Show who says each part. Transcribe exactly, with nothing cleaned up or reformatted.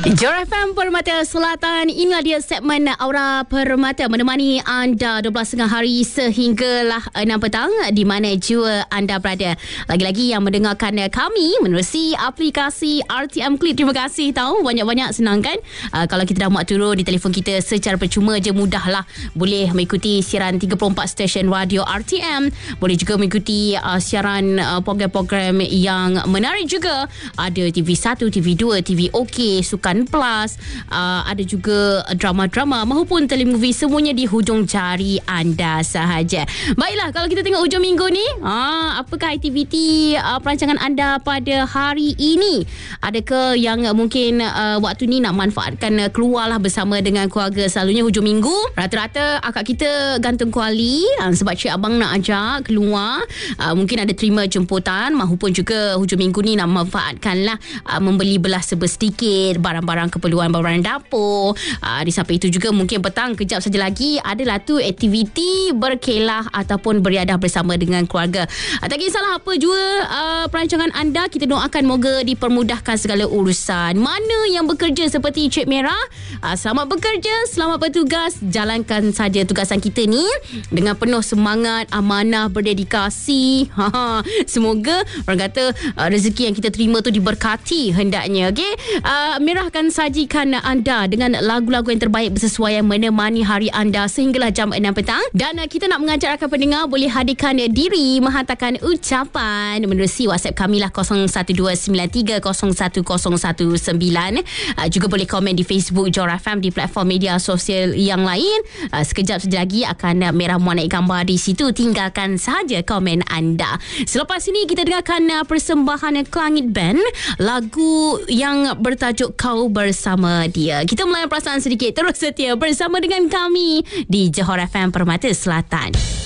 Speaker 1: Johor F M Permata Selatan, inilah dia segmen Aura Permata menemani anda dua belas tengah hari sehinggalah enam petang di mana jua anda berada. Lagi-lagi yang mendengarkan kami menerusi aplikasi R T M Click. Terima kasih tahu, banyak-banyak senang kan. Uh, kalau kita dah muat turun di telefon kita secara percuma je, mudahlah. Boleh mengikuti siaran tiga puluh empat stesen radio R T M. Boleh juga mengikuti uh, siaran uh, program-program yang menarik juga. Ada T V satu, T V dua, T V OK, Sukan Plus, uh, ada juga drama-drama maupun telemovie, semuanya di hujung jari anda sahaja. Baiklah, kalau kita tengok hujung minggu ni, uh, apakah aktiviti uh, perancangan anda pada hari ini? Adakah yang uh, mungkin uh, waktu ni nak manfaatkan uh, keluarlah bersama dengan keluarga? Selalunya hujung minggu rata-rata akak kita gantung kuali uh, sebab cik abang nak ajak keluar, uh, mungkin ada terima jemputan maupun juga hujung minggu ni nak manfaatkanlah uh, membeli belah serba sedikit barang-barang keperluan barang dapur. Uh, di samping itu juga mungkin petang kejap saja lagi adalah tu aktiviti berkelah ataupun beriadah bersama dengan keluarga. Uh, tak kisahlah apa jua uh, perancangan anda, kita doakan moga dipermudahkan segala urusan. Mana yang bekerja seperti Cik Merah, uh, selamat bekerja, selamat bertugas, jalankan saja tugasan kita ni dengan penuh semangat, amanah, berdedikasi. Semoga orang kata uh, rezeki yang kita terima tu diberkati hendaknya. Okay? Uh, Merah akan sajikan anda dengan lagu-lagu yang terbaik bersesuaian menemani hari anda sehinggalah jam enam petang. Dan uh, kita nak mengajak rakan pendengar boleh hadirkan diri, menghantarkan ucapan menerusi WhatsApp kami lah kosong satu dua sembilan tiga kosong satu kosong satu sembilan. Uh, juga boleh komen di Facebook Johor F M, di platform media sosial yang lain. Uh, sekejap saja lagi akan uh, Merah Muat naik gambar di situ. Tinggalkan saja komen anda. Selepas ini kita dengarkan uh, persembahan Klangit Band, lagu yang bertajuk Kau Bersama Dia. Kita melayan perasaan sedikit, terus setia bersama dengan kami di Johor F M Permata Selatan.